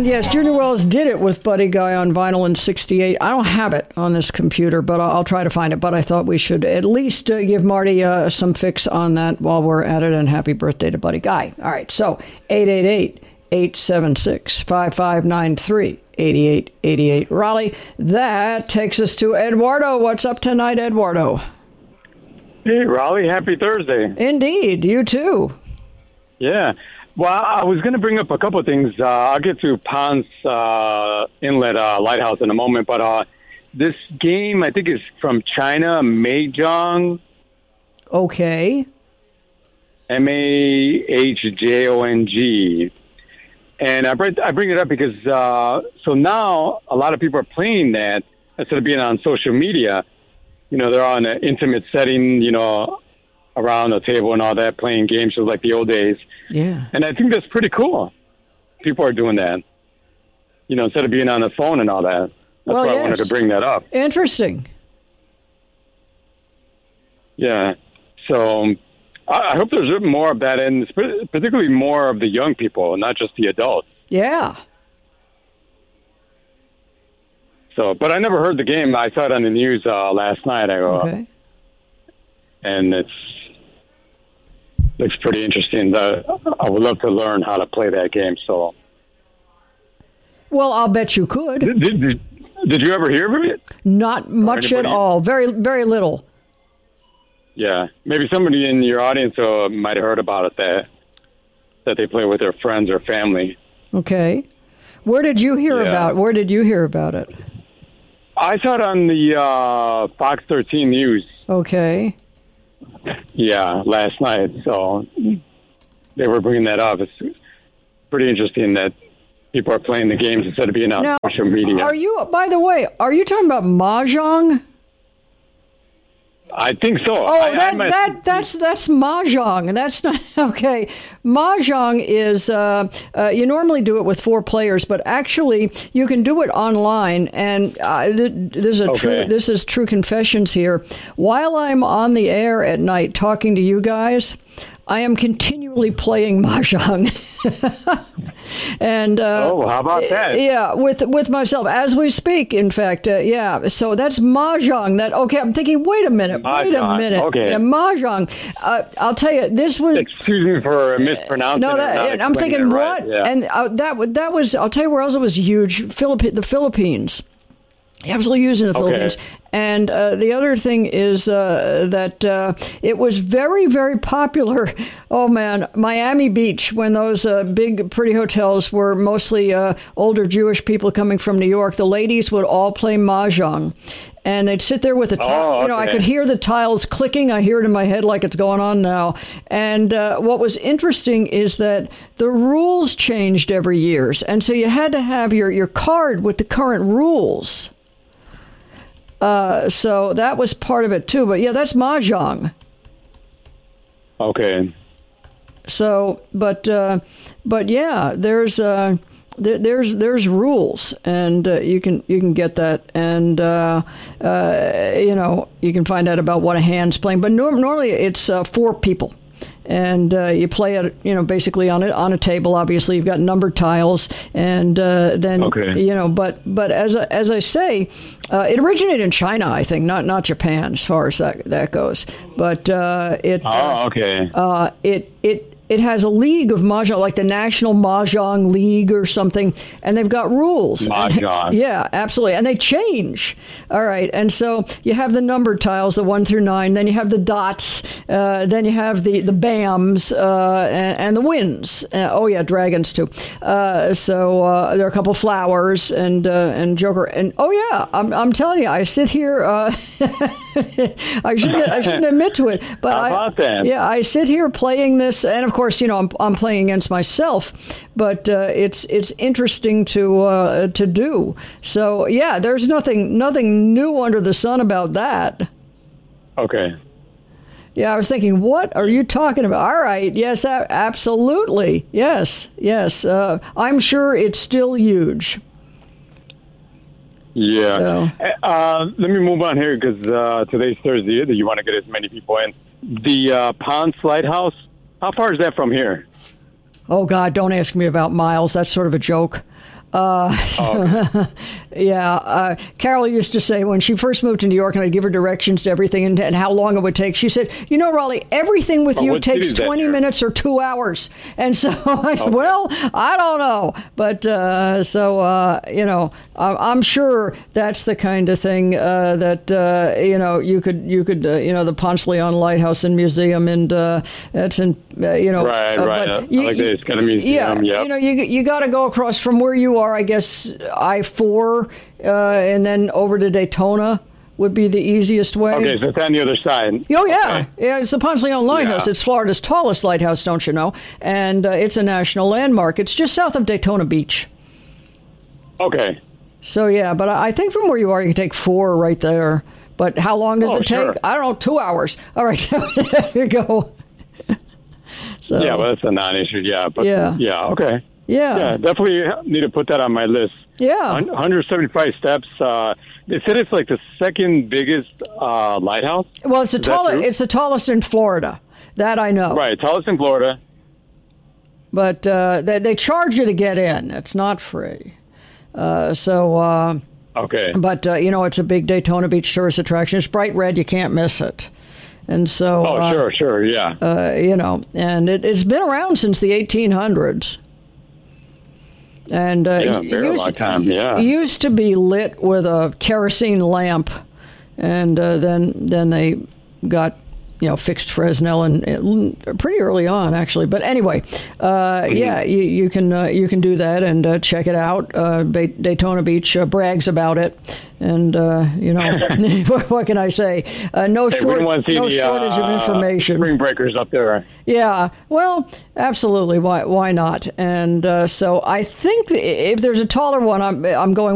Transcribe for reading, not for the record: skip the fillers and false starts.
Yes, Junior Wells did it with Buddy Guy on vinyl in '68. I don't have it on this computer, but I'll try to find it. But I thought we should at least give Marty some fix on that while we're at it. And happy birthday to Buddy Guy. All right, so 888-876-5593. 8888 Raleigh. That takes us to Eduardo. What's up tonight, Eduardo? Hey, Raleigh. Happy Thursday. Indeed. You too. Yeah. Well, I was going to bring up a couple of things. I'll get to Ponce Inlet Lighthouse in a moment. But this game, I think, is from China, Mahjong. Okay. Mahjong. And I bring it up because so now a lot of people are playing that instead of being on social media. You know, they're on an intimate setting, you know, around a table and all that, playing games just like the old days. Yeah. And I think that's pretty cool. People are doing that, you know, instead of being on the phone and all that. That's why I wanted to bring that up. Interesting. Yeah. So I hope there's more of that, and particularly more of the young people, not just the adults. Yeah. So, but I never heard the game. I saw it on the news last night. Okay. And looks pretty interesting. I would love to learn how to play that game. So. Well, I'll bet you could. Did you ever hear of it? Not much at all. Very, very little. Yeah, maybe somebody in your audience might have heard about it that they play with their friends or family. Okay, where did you hear about? Where did you hear about it? I saw it on the Fox 13 News. Okay. Yeah, last night. So they were bringing that up. It's pretty interesting that people are playing the games instead of being on social media. Are you? By the way, are you talking about Mahjong? I think so. Oh, that's Mahjong. That's not okay. Mahjong is you normally do it with 4 players, but actually you can do it online. And this is true confessions here. While I'm on the air at night talking to you guys, I am continually playing Mahjong. And how about that? Yeah, with myself as we speak. In fact, yeah. So that's Mahjong. I'm thinking. Wait a minute. Okay. Yeah, Mahjong. I'll tell you. This was. Excuse me for mispronouncing. No, I'm thinking what? Right. Yeah. And that was. I'll tell you where else it was huge. The Philippines. Absolutely used in the Philippines. And the other thing is that it was very, very popular. Oh, man, Miami Beach, when those big, pretty hotels were mostly older Jewish people coming from New York, the ladies would all play Mahjong. And they'd sit there with the tile. You know, I could hear the tiles clicking. I hear it in my head like it's going on now. And what was interesting is that the rules changed every year. And so you had to have your card with the current rules. So that was part of it too, but yeah, that's Mahjong. Okay. So, but yeah, there's rules, and you can get that, and you know, you can find out about what a hand's playing. But normally it's 4 people. And you play it, you know, basically on a table. Obviously, you've got numbered tiles, and then you know. But as I say, it originated in China, I think, not Japan, as far as that goes. But it has a league of Mahjong, like the National Mahjong League or something, and they've got rules. Mahjong. Yeah, absolutely. And they change. All right. And so you have the numbered tiles, the 1 through 9, then you have the dots, then you have the BAMs and the winds. Dragons too. So there are a couple flowers and Joker. And I'm telling you, I sit here. I shouldn't admit to it, but how about that? Yeah, I sit here playing this, and of course, you know, I'm playing against myself, but it's interesting to do. So yeah, there's nothing new under the sun about that. Okay. Yeah, I was thinking, what are you talking about? All right, yes, absolutely, yes. I'm sure it's still huge. Yeah. So. Let me move on here because today's Thursday. You want to get as many people in. The Ponce Lighthouse. How far is that from here? Oh, God, don't ask me about miles. That's sort of a joke. Yeah. Carol used to say when she first moved to New York and I'd give her directions to everything and how long it would take, she said, Raleigh, everything with you takes 20 minutes or 2 hours. And so I said, well, I don't know. But I'm sure that's the kind of thing that, you could the Ponce Leon Lighthouse and Museum, and that's in, Right. I like that. It's got a museum. Yeah. You got to go across from where you are, I guess, I-4, and then over to Daytona would be the easiest way. Okay, so it's on the other side. Oh, yeah. Okay. Yeah, it's the Ponce Leon Lighthouse. Yeah. It's Florida's tallest lighthouse, don't you know? And it's a national landmark. It's just south of Daytona Beach. Okay. So, yeah, but I think from where you are, you can take 4 right there. But how long does it take? Sure. I don't know, 2 hours. All right, there you go. So, yeah, well, that's a non-issue. Yeah, but yeah. Okay. Yeah, definitely need to put that on my list. Yeah, 175 steps. They said it's like the second biggest lighthouse. Well, it's the tallest in Florida. That I know. Right, tallest in Florida. But they charge you to get in. It's not free. Okay. But it's a big Daytona Beach tourist attraction. It's bright red. You can't miss it. And so. Oh, sure, yeah. And it's been around since the 1800s. And very long time. Yeah, it used to be lit with a kerosene lamp, and then they got fixed Fresnel and pretty early on actually. But anyway, you can do that and check it out. Daytona Beach brags about it, and what can I say? No shortage of information. Spring breakers up there. Yeah, well, absolutely. Why not? And so I think if there's a taller one, I'm going